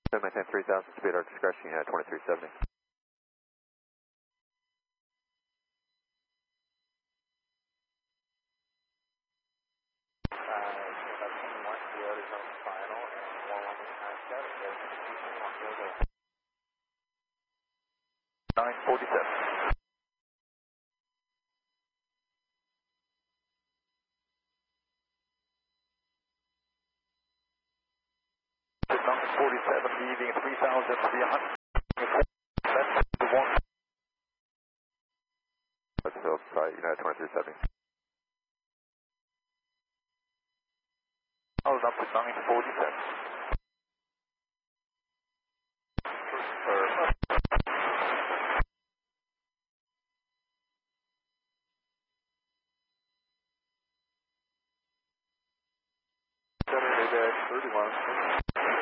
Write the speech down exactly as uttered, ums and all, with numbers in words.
maintain three thousand speed, our discretion, you had twenty-three seventy. nine forty-seven. nine forty-seven, leaving three thousand three hundred. That's the one. That's still tight, you had twenty-three seventy. Hold up to nine forty-seven. Saturday dash thirty-one.